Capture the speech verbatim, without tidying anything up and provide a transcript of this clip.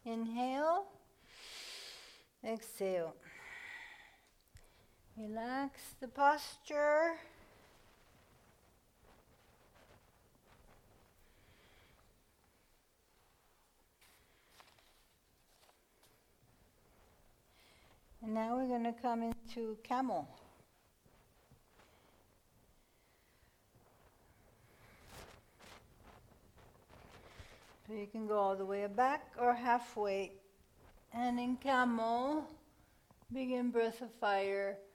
Inhale, exhale. Relax the posture. And now we're going to come into camel. So you can go all the way back or halfway. And in camel, begin breath of fire